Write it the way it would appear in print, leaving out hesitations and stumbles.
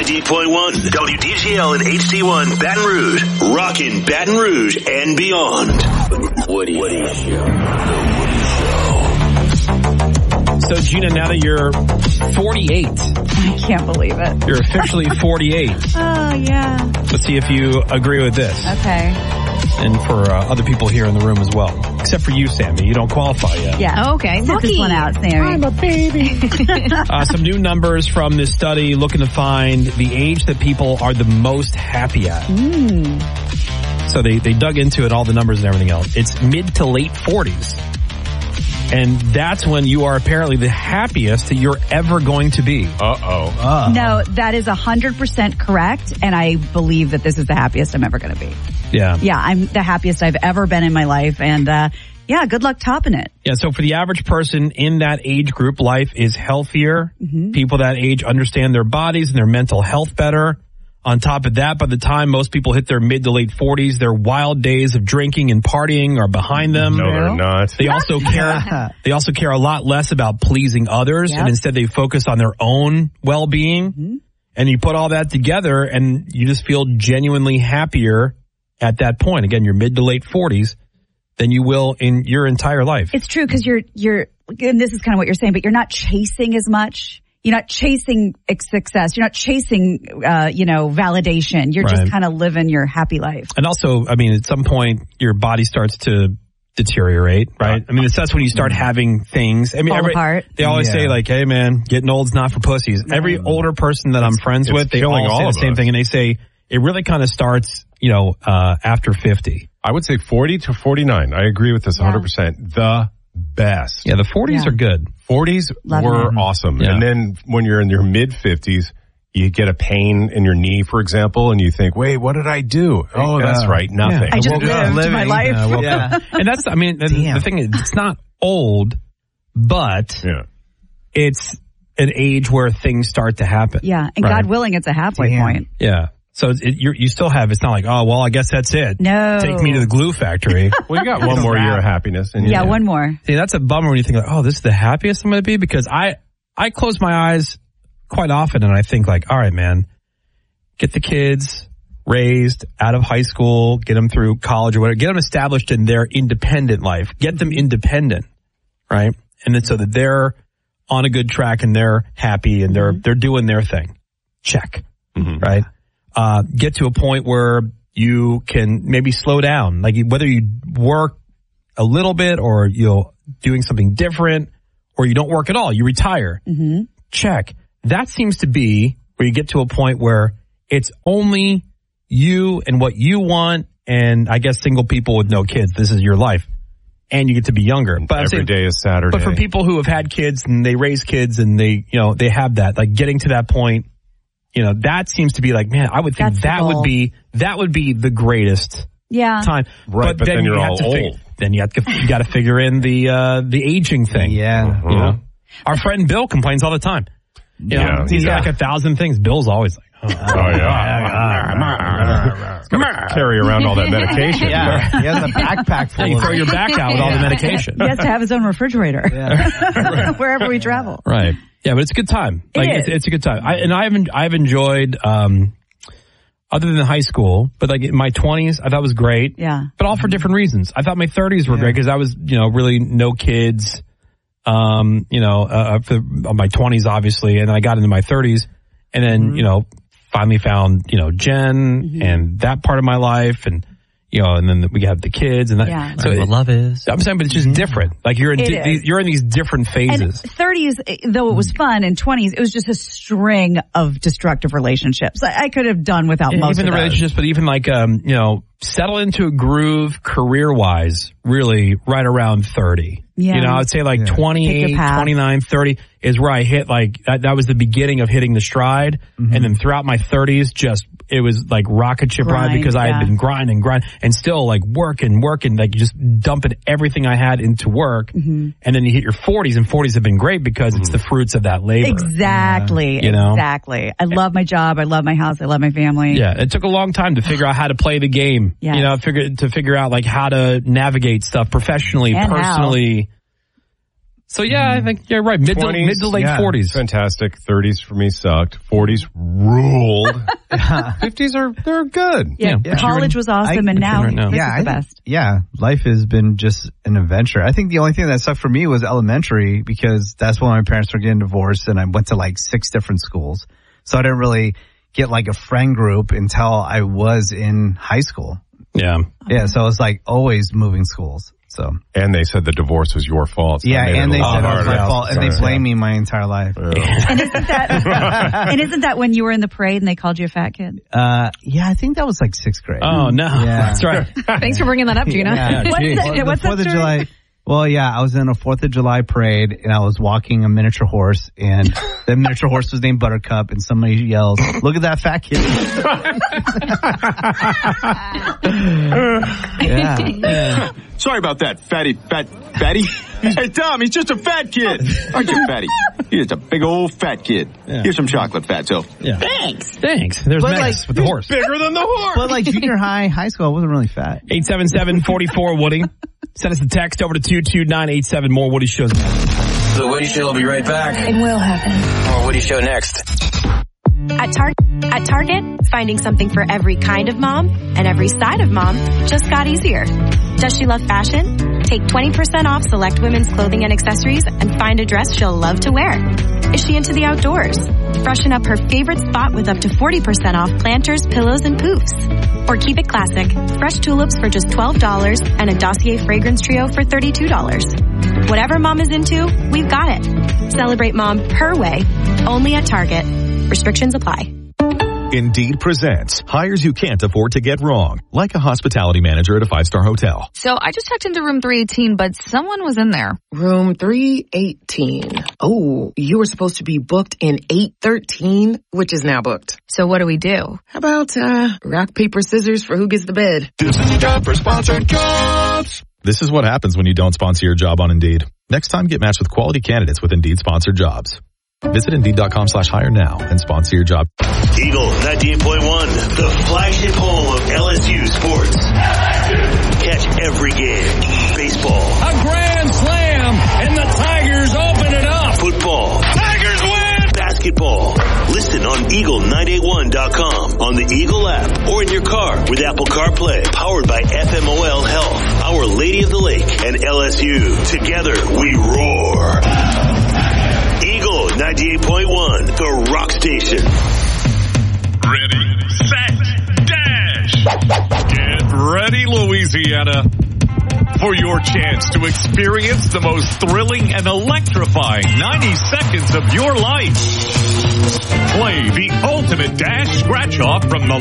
98.1 WDGL and HD1 Baton Rouge. Rockin' Baton Rouge and beyond. Woody Show. So, Gina, now that you're 48. I can't believe it. You're officially 48. Oh, yeah. Let's see if you agree with this. Okay. And for other people here in the room as well. Except for you, Sammy. You don't qualify yet. Yeah. Okay. Sit this one out, Sammy. I'm a baby. Some new numbers from this study looking to find the age that people are the most happy at. So they dug into it, all the numbers and everything else. It's mid to late 40s. And that's when you are apparently the happiest that you're ever going to be. No, that is 100% correct. And I believe that this is the happiest I'm ever going to be. Yeah. Yeah, I'm the happiest I've ever been in my life. And yeah, good luck topping it. Yeah, so for the average person in that age group, life is healthier. People that age understand their bodies and their mental health better. On top of that, by the time most people hit their mid to late 40s, their wild days of drinking and partying are behind them. No, they're not. They also care. They also care a lot less about pleasing others, and instead they focus on their own well-being. And you put all that together, and you just feel genuinely happier at that point. Again, your mid to late 40s than you will in your entire life. It's true because you're, and this is kind of what you're saying, but you're not chasing as much. You're not chasing success. You're not chasing, validation. You're just kind of living your happy life. And also, I mean, at some point, your body starts to deteriorate, right? I mean, that's when you start having things. I mean, fall apart. They always say, like, hey, man, getting old's not for pussies. Every older person that I'm friends with, they all say the same thing. And they say it really kind of starts, after 50. I would say 40 to 49. I agree with this 100%. The best. Yeah, the 40s are good. 40s were awesome. Yeah. And then when you're in your mid 50s, you get a pain in your knee, for example, and you think, wait, what did I do? Oh, that's right. Nothing. I just lived my life. And that's, I mean, the thing is, it's not old, but it's an age where things start to happen. Yeah. And God willing, it's a halfway point. Yeah. So you still have, it's not like, oh, well, I guess that's it. No. Take me to the glue factory. Well, you got one more year of happiness. And one more. See, that's a bummer when you think, like, oh, this is the happiest I'm going to be, because I close my eyes quite often and I think, like, all right, man, get the kids raised out of high school, get them through college or whatever, get them established in their independent life, get them independent, right? And then so that they're on a good track and they're happy and they're doing their thing. Check. Right? Get to a point where you can maybe slow down, like whether you work a little bit or you're doing something different or you don't work at all, you retire. Check. That seems to be where you get to a point where it's only you and what you want. And I guess single people with no kids, this is your life and you get to be younger. But every day is Saturday. But for people who have had kids and they raise kids and they have that, like getting to that point, that seems to be like, man, I would think that would be the greatest time. Right, but then you're all old. Then you got to figure in the aging thing. Yeah. Our friend Bill complains all the time. He's got like 1,000 things. Bill's always like, carry around all that medication. He has a backpack full. You throw your back out with all the medication. He has to have his own refrigerator wherever we travel. Right. Yeah, but it's a good time. It's a good time. I've enjoyed, other than high school, but like in my 20s, I thought it was great. Yeah. But all for different reasons. I thought my 30s were great because I was, really no kids, for my 20s, obviously. And then I got into my 30s and then, finally found, Jen and that part of my life and, and then we have the kids and that. So what love is. I'm saying, but it's just different. Like you're in these different phases. And 30s, though it was fun, and 20s, it was just a string of destructive relationships. I could have done without most of the relationships, but even like, settle into a groove career-wise, really right around 30. Yeah. I would say like 28, 29, 30 is where I hit like, that was the beginning of hitting the stride. And then throughout my 30s, it was like rocket ship ride because I had been grinding and still like working, like just dumping everything I had into work. And then you hit your 40s and 40s have been great because it's the fruits of that labor. Exactly. Exactly. I love my job. I love my house. I love my family. Yeah. It took a long time to figure out how to play the game. Yeah. To figure out like how to navigate stuff professionally, and personally. So yeah, I think you're right. Mid to late 40s. Fantastic. 30s for me sucked. 40s ruled. 50s they're good. Yeah. College was awesome, and now this is the best. Yeah, life has been just an adventure. I think the only thing that sucked for me was elementary, because that's when my parents were getting divorced, and I went to like 6 different schools. So I didn't really get like a friend group until I was in high school. Yeah. Yeah, so it was like always moving schools. So. And they said the divorce was your fault. So yeah, and they said it was my fault, and they blamed me my entire life. And isn't that when you were in the parade and they called you a fat kid? Yeah, I think that was like 6th grade. Oh, no. Yeah. That's right. Thanks for bringing that up, Gina. Yeah, what's the 4th of July? Well, yeah, I was in a 4th of July parade, and I was walking a miniature horse, and the miniature horse was named Buttercup, and somebody yells, "Look at that fat kid!" Yeah. Sorry about that, fatty. Hey, Tom, he's just a fat kid. Aren't you, fatty? He's just a big old fat kid. Yeah. Here's some chocolate, fatso. Yeah. Thanks. There's Max with the horse. Bigger than the horse. But like junior high school, I wasn't really fat. 877-44-Woody. Send us a text over to 22987. More Woody Shows. The Woody Show will be right back. It will happen. More Woody Show next. At Target, finding something for every kind of mom and every side of mom just got easier. Does she love fashion? Take 20% off select women's clothing and accessories and find a dress she'll love to wear. Is she into the outdoors? Freshen up her favorite spot with up to 40% off planters, pillows, and poofs. Or keep it classic. Fresh tulips for just $12 and a Dossier fragrance trio for $32. Whatever mom is into, we've got it. Celebrate mom her way, only at Target. Restrictions apply. Indeed presents hires you can't afford to get wrong, like a hospitality manager at a 5-star hotel. So I just checked into room 318, but someone was in there. Room 318. Oh, you were supposed to be booked in 813, which is now booked. So what do we do? How about rock, paper, scissors for who gets the bed? This is time for sponsored jobs. This is what happens when you don't sponsor your job on Indeed. Next time, get matched with quality candidates with Indeed sponsored jobs. Visit Indeed.com/hire now and sponsor your job. Eagle 98.1, the flagship home of LSU sports. Catch every game. Baseball. A grand slam, and the Tigers open it up. Football. Tigers win! Basketball. Listen on Eagle981.com, on the Eagle app, or in your car with Apple CarPlay. Powered by FMOL Health, Our Lady of the Lake, and LSU. Together we roar. Eagle 98.1, the rock station. Ready, set, dash. Get ready, Louisiana, for your chance to experience the most thrilling and electrifying 90 seconds of your life. Play the ultimate dash scratch-off from the